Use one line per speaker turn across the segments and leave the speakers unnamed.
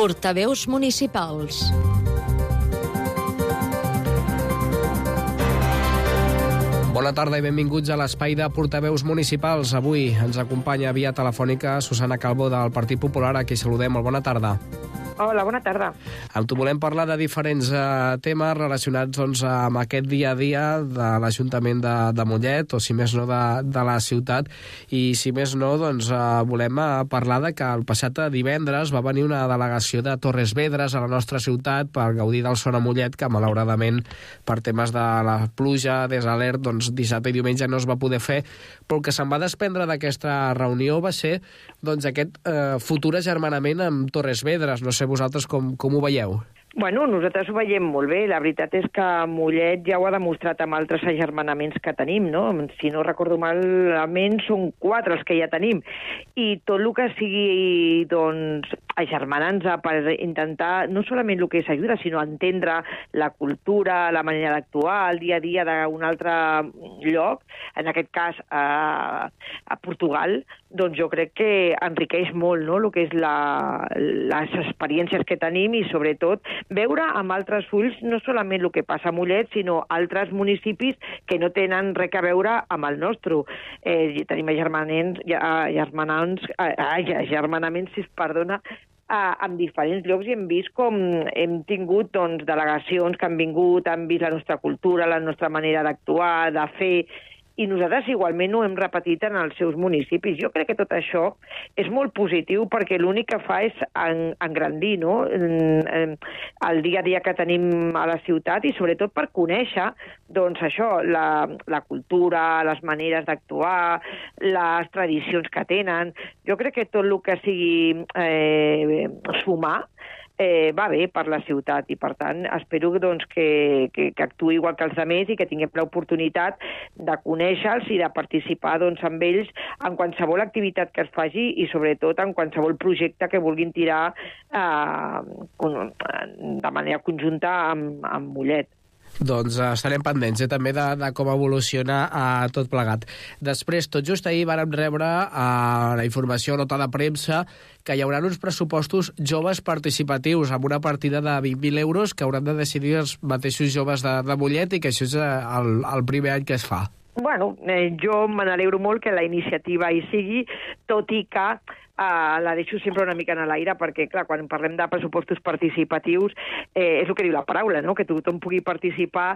Portaveus municipals.
Bona tarda i benvinguts a l'espai de portaveus municipals. Avui ens acompanya via telefònica Susana Calvo del Partit Popular, a qui saludem. Molt bona tarda.
Hola, bona tarda.
Amb tu volem parlar de diferents temes relacionats amb aquest dia a dia de l'Ajuntament de Mollet, o si més no de la ciutat, i si més no volem parlar de que el passat divendres va venir una delegació de Torres Vedres a la nostra ciutat per gaudir del Sona Mollet, que malauradament per temes de la pluja, desalert, dissabte i diumenge no es va poder fer, però el que se'n va desprendre d'aquesta reunió va ser aquest futur agermanament amb Torres Vedres. No sé vosaltres com ho veieu.
Bueno, nosaltres ho veiem molt bé. La veritat és que Mollet ja ho ha demostrat amb altres agermanaments que tenim, no? Si no recordo malament, són 4 els que ja tenim. I tot el que sigui, agermanant-se per intentar, no solament el que és ajuda, sinó entendre la cultura, la manera d'actuar, el dia a dia d'un altre lloc, en aquest cas a Portugal, doncs jo crec que enriqueix molt, no?, el que és les experiències que tenim i, sobretot, veure amb altres ulls no solament el que passa a Mollet, sinó altres municipis que no tenen res a veure amb el nostre. Tenim agermanaments, en diferents llocs, i hem vist com hem tingut delegacions que han vingut, han vist la nostra cultura, la nostra manera d'actuar, de fer, i nosaltres igualment ho hem repetit en els seus municipis. Jo crec que tot això és molt positiu perquè l'únic que fa és engrandir, no?, el dia a dia que tenim a la ciutat, i sobretot per conèixer la cultura, les maneres d'actuar, les tradicions que tenen. Jo crec que tot el que sigui sumar va bé per la ciutat, i per tant espero que actuï igual que els altres i que tinguem l'oportunitat de conèixer-los i de participar amb ells en qualsevol activitat que es faci, i sobretot en qualsevol projecte que vulguin tirar de manera conjunta amb Mollet.
Doncs estarem pendents també de com evoluciona tot plegat. Després, tot just ahir vàrem rebre la informació, nota de premsa, que hi haurà uns pressupostos joves participatius amb una partida de 20.000 euros que hauran de decidir els mateixos joves de Mollet, i que això és el primer any que es fa.
Bueno, jo me n'alegro molt que la iniciativa hi sigui, tot i que la deixo sempre una mica en l'aire, perquè, clar, quan parlem de pressupostos participatius, és el que diu la paraula, no?, que tothom pugui participar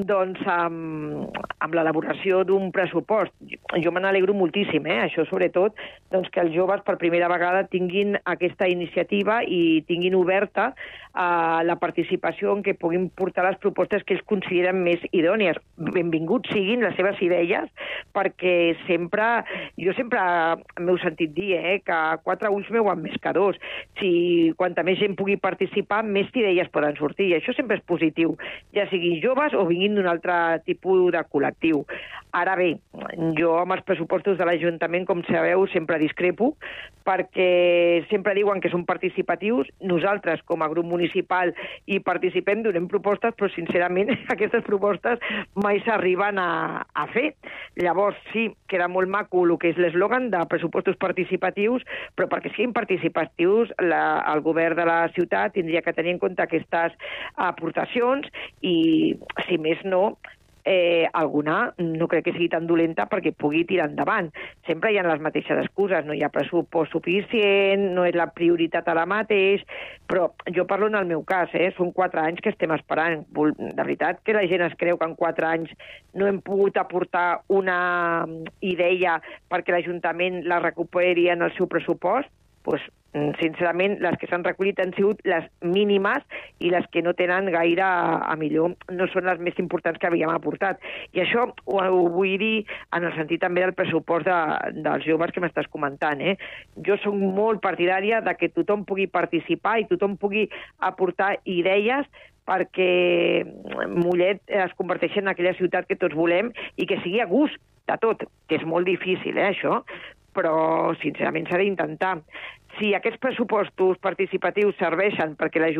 amb l'elaboració d'un pressupost. Jo me n'alegro moltíssim, això sobretot, que els joves per primera vegada tinguin aquesta iniciativa i tinguin oberta la participació en què puguin portar les propostes que ells consideren més idònies. Benvinguts siguin les seves idees, perquè jo sempre m'heu sentit dir que 4 ulls veuen més que 2. Si quanta més gent pugui participar, més idees poden sortir, i això sempre és positiu, ja siguin joves o vinguin d'un altre tipus de col·lectiu. Ara bé, jo amb els pressupostos de l'Ajuntament, com sabeu, sempre discrepo, perquè sempre diuen que són participatius. Nosaltres, com a grup municipal, hi participem, donem propostes, però sincerament aquestes propostes mai s'arriben a fer. Llavors sí, queda molt maco el que és l'eslògan de pressupostos participatius, però perquè siguin participatius el govern de la ciutat tindria que tenir en compte aquestes aportacions, i si més no, alguna no crec que sigui tan dolenta perquè pugui tirar endavant. Sempre hi ha les mateixes excuses, no hi ha pressupost suficient, no és la prioritat ara mateix, però jo parlo en el meu cas, són 4 anys que estem esperant. De veritat que la gent es creu que en 4 anys no hem pogut aportar una idea perquè l'Ajuntament la recuperi en el seu pressupost? Doncs, sincerament, les que s'han recollit han sigut les mínimes, i les que no tenen gaire a millor no són les més importants que havíem aportat. I això ho vull dir en el sentit també del pressupost dels joves que m'estàs comentant. Jo soc molt partidària de que tothom pugui participar i tothom pugui aportar idees perquè Mollet es converteixi en aquella ciutat que tots volem i que sigui a gust de tot, que és molt difícil, això, però sincerament s'ha d'intentar. Si aquests pressupostos participatius serveixen perquè la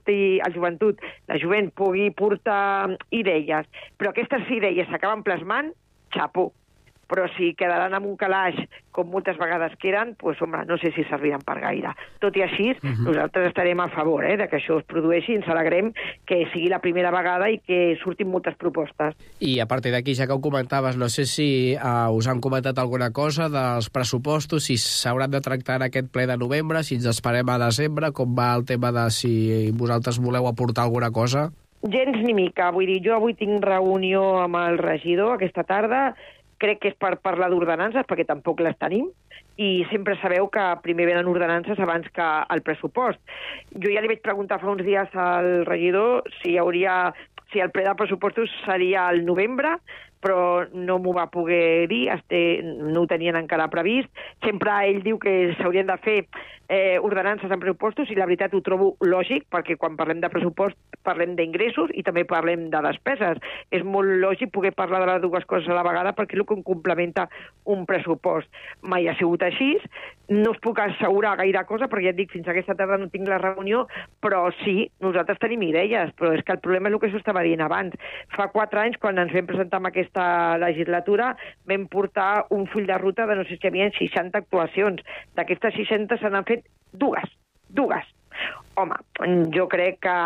jovent pugui portar idees, però aquestes idees s'acaben plasmant, xapó. però si quedaran amb un calaix, com moltes vegades queden, doncs, home, no sé si serviran per gaire. Tot i així, nosaltres estarem a favor de que això es produeixi i ens alegrem que sigui la primera vegada i que surtin moltes propostes.
I a partir d'aquí, ja que ho comentaves, no sé si us han comentat alguna cosa dels pressupostos, si s'hauran de tractar en aquest ple de novembre, si ens esperem a desembre, com va el tema de si vosaltres voleu aportar alguna cosa?
Gens ni mica. Vull dir, jo avui tinc reunió amb el regidor aquesta tarda, crec que és per parlar d'ordenances, perquè tampoc les tenim, i sempre sabeu que primer venen ordenances abans que el pressupost. Jo ja li vaig preguntar fa uns dies al regidor si el ple de pressupostos seria al novembre, però no m'ho va poder dir, no ho tenien encara previst. Sempre ell diu que s'haurien de fer ordenances en pressupostos i la veritat ho trobo lògic, perquè quan parlem de pressupost parlem d'ingressos i també parlem de despeses. És molt lògic poder parlar de les dues coses a la vegada perquè és el que complementa un pressupost. Mai ha sigut així, no us puc assegurar gaire cosa perquè ja et dic, fins aquesta tarda no tinc la reunió, però sí, nosaltres tenim idees, però és que el problema és el que s'estava dient abans. Fa 4 anys, quan ens vam presentar amb aquesta legislatura, vam portar un full de ruta de no sé si hi havia 60 actuacions. D'aquestes 60 se n'han fet dues. Home, jo crec que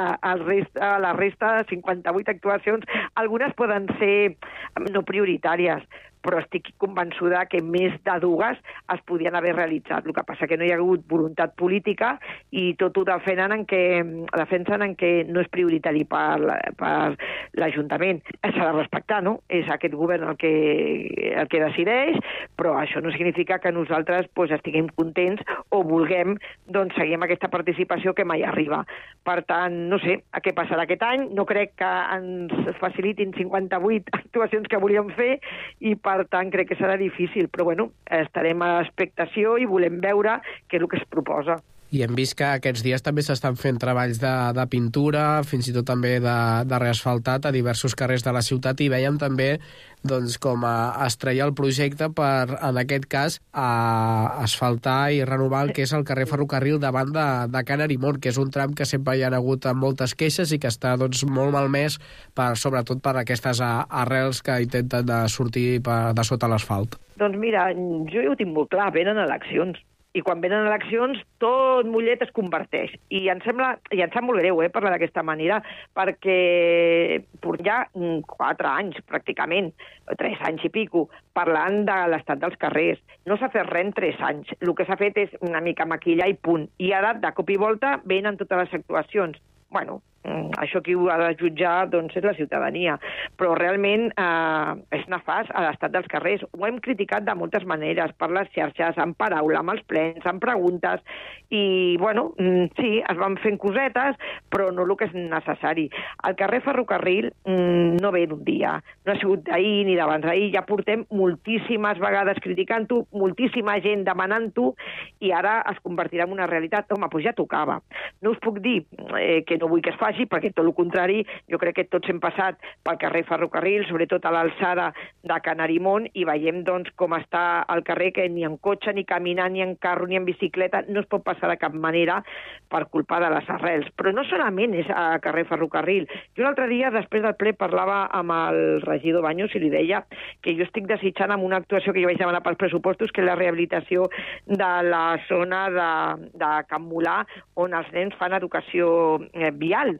la resta de 58 actuacions, algunes poden ser no prioritàries, però estic convençuda que més de dues es podien haver realitzat. El que passa que no hi ha hagut voluntat política i tot ho defensen en què no és prioritari per l'Ajuntament. S'ha de respectar, no? És aquest govern el que decideix, però això no significa que nosaltres estiguem contents o vulguem seguir amb aquesta participació que mai arriba. Per tant, no sé què passarà aquest any. No crec que ens facilitin 58 actuacions que volíem fer i per tant crec que serà difícil, però bueno, estarem a l'expectació i volem veure què és el que es proposa.
I hem vist que aquests dies també s'estan fent treballs de pintura, fins i tot també de reasfaltat a diversos carrers de la ciutat, i veiem també com es treia el projecte per, en aquest cas, asfaltar i renovar el que és el carrer Ferrocarril davant de Can Arimon, que és un tram que sempre hi ha hagut moltes queixes i que està molt malmès, sobretot per aquestes arrels que intenten sortir de sota l'asfalt.
Doncs mira, jo ja ho tinc molt clar, venen eleccions. I quan venen eleccions, tot Mollet es converteix. I em sap molt greu parlar d'aquesta manera, perquè portem ja 4 anys, pràcticament, 3 anys i pico, parlant de l'estat dels carrers. No s'ha fet res en 3 anys. El que s'ha fet és una mica maquillar i punt. I ara, de cop i volta, venen totes les actuacions. Bueno, això qui ho ha de jutjar és la ciutadania, però realment és nefast a l'estat dels carrers. Ho hem criticat de moltes maneres, per les xarxes, en paraula, amb els plens, amb preguntes, i bueno, sí, es van fent cosetes, però no el que és necessari. El carrer Ferrocarril no ve d'un dia, no ha sigut d'ahir ni d'abans d'ahir, ja portem moltíssimes vegades criticant-ho, moltíssima gent demanant-ho, i ara es convertirà en una realitat. Home, doncs ja tocava. No us puc dir que no vull que es faci, perquè tot el contrari, jo crec que tots hem passat pel carrer Ferrocarril, sobretot a l'alçada de Can Arimon, i veiem com està el carrer, que ni en cotxe, ni caminant, ni en carro, ni en bicicleta, no es pot passar de cap manera per culpa de les arrels. Però no solament és a carrer Ferrocarril. Jo l'altre dia, després del ple, parlava amb el regidor Baños i li deia que jo estic desitjant amb una actuació que jo vaig demanar pels pressupostos, que és la rehabilitació de la zona de Can Mulà, on els nens fan educació vial,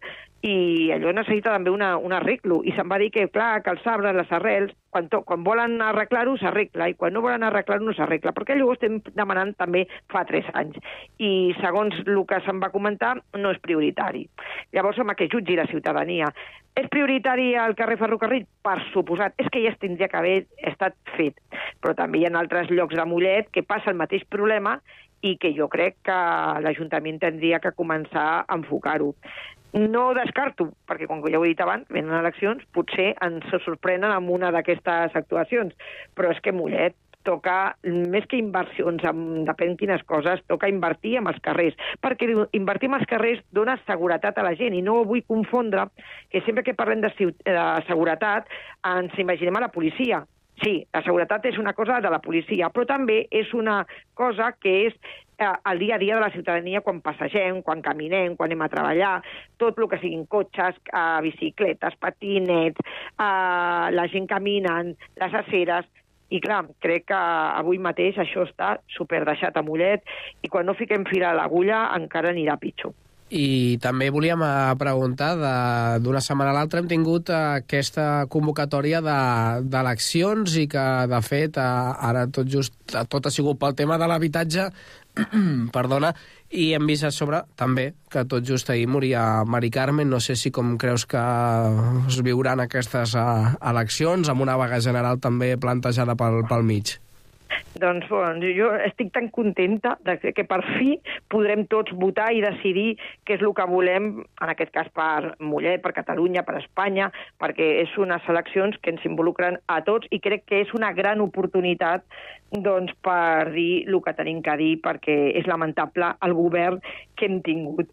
i allò necessita també un arreglo, i se'm va dir que, clar, que els arbres, les arrels, quan volen arreglar-ho s'arregla, i quan no volen arreglar-ho no s'arregla, perquè allò ho estem demanant també fa 3 anys, i segons el que se'm va comentar no és prioritari. Llavors, home, que jutgi la ciutadania. És prioritari el carrer Ferrocarril? Per suposat, és que ja es tindria que haver estat fet, però també hi ha altres llocs de Mollet que passa el mateix problema i que jo crec que l'Ajuntament tindria que començar a enfocar-ho. No descarto, perquè com ja ho he dit abans, venen eleccions, potser ens sorprenen amb una d'aquestes actuacions, però és que Mollet toca, més que inversions, depèn quines coses, toca invertir en els carrers, perquè invertir en els carrers dona seguretat a la gent, i no vull confondre que sempre que parlem de seguretat ens imaginem a la policia. Sí, la seguretat és una cosa de la policia, però també és una cosa que és el dia a dia de la ciutadania quan passegem, quan caminem, quan anem a treballar, tot el que siguin cotxes, bicicletes, patinets, la gent caminant, les aceres, I clar, crec que avui mateix això està super deixat a mullet i quan no fiquem fil a l'agulla encara anirà pitjor.
I també volíem preguntar, d'una setmana a l'altra hem tingut aquesta convocatòria d'eleccions i que, de fet, ara tot ha sigut pel tema de l'habitatge, perdona, i hem vist a sobre també que tot just ahir moria Mari Carmen. No sé si com creus que es viuran aquestes eleccions, amb una vaga general també plantejada pel mig.
Doncs jo estic tan contenta que per fi podrem tots votar i decidir què és el que volem, en aquest cas per Mollet, per Catalunya, per Espanya, perquè és unes eleccions que ens involucren a tots i crec que és una gran oportunitat doncs, per dir el que tenim que dir, perquè és lamentable el govern que hem tingut.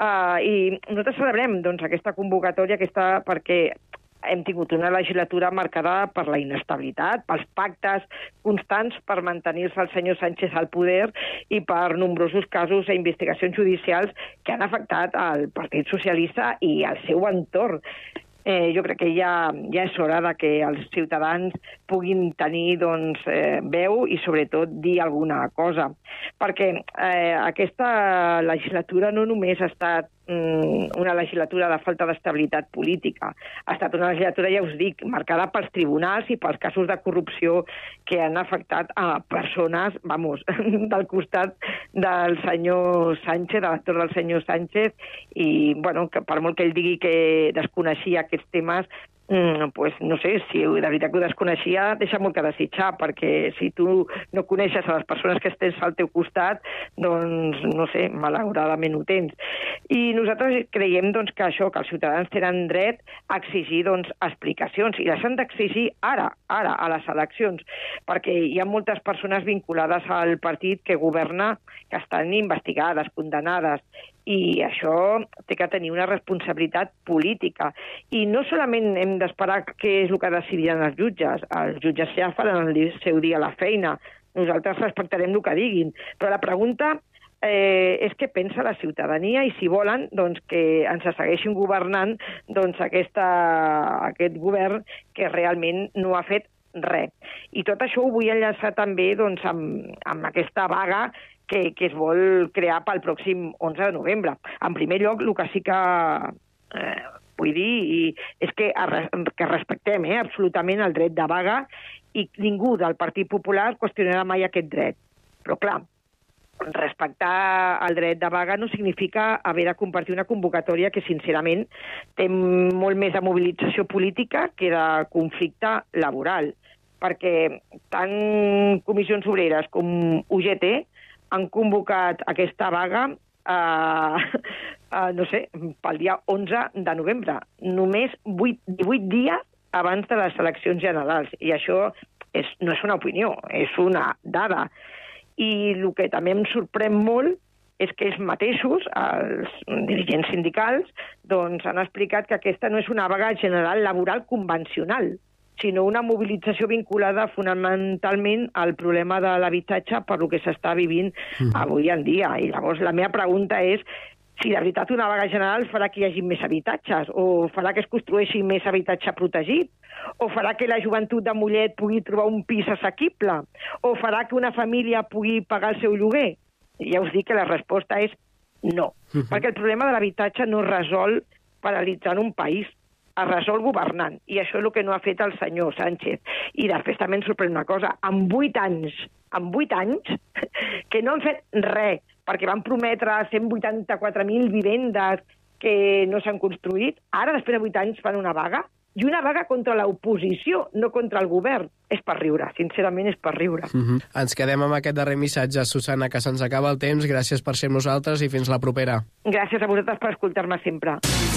I nosaltres celebrem doncs, aquesta convocatòria perquè hem tingut una legislatura marcada per la inestabilitat, pels pactes constants per mantenir-se el senyor Sánchez al poder i per nombrosos casos i investigacions judicials que han afectat al Partit Socialista i al seu entorn. Jo crec que ja és hora de que els ciutadans puguin tenir veu i sobretot dir alguna cosa. Perquè aquesta legislatura no només ha estat una legislatura de falta d'estabilitat política. Ha estat una legislatura, ja us dic, marcada pels tribunals i pels casos de corrupció que han afectat a persones, del costat del senyor Sánchez, de l'actor del senyor Sánchez, i, que per molt que ell digui que desconeixia aquests temes, pues no sé, si de veritat que ho desconeixia, deixa molt que desitjar, perquè si tu no coneixes a les persones que estens al teu costat, doncs, no sé, malauradament ho tens. I nosaltres creiem que això, que els ciutadans tenen dret a exigir explicacions, i les han d'exigir ara, a les eleccions, perquè hi ha moltes persones vinculades al partit que governa que estan investigades, condemnades, i això té que tenir una responsabilitat política. I no solament hem d'esperar què és el que decidiran els jutges ja faran el seu dia a la feina, nosaltres respectarem el que diguin, però la pregunta és què pensa la ciutadania i si volen que ens segueixin governant aquest govern que realment no ha fet res. I tot això ho vull enllaçar també amb aquesta vaga que es vol crear pel pròxim 11 de novembre. En primer lloc, el que sí que vull dir és que respectem absolutament el dret de vaga i ningú del Partit Popular qüestionarà mai aquest dret. Però, clar, respectar el dret de vaga no significa haver de compartir una convocatòria que, sincerament, té molt més de mobilització política que de conflicte laboral, perquè tant Comissions Obreres com UGT han convocat aquesta vaga no sé, pel dia 11 de novembre, només 18 dies abans de les eleccions generals. I això no és una opinió, és una dada. I el que també em sorprèn molt és que ells mateixos, els dirigents sindicals, han explicat que aquesta no és una vaga general laboral convencional, sinó una mobilització vinculada fonamentalment al problema de l'habitatge per el que s'està vivint avui en dia. I llavors la meva pregunta és si de veritat una vaga general farà que hi hagi més habitatges, o farà que es construeixi més habitatge protegit, o farà que la joventut de Mollet pugui trobar un pis assequible, o farà que una família pugui pagar el seu lloguer. I ja us dic que la resposta és no, perquè el problema de l'habitatge no es resol paralitzant un país, es resol governant, i això és el que no ha fet el senyor Sánchez. I després també ens sorprèn una cosa, en 8 anys, que no han fet res, perquè van prometre 184.000 vivendes que no s'han construït, ara després de 8 anys fan una vaga, i una vaga contra l'oposició, no contra el govern. És per riure, sincerament és per riure.
Ens quedem amb aquest darrer missatge, Susana, que se'ns acaba el temps. Gràcies per ser amb nosaltres i fins la propera.
Gràcies a vosaltres per escoltar-me sempre.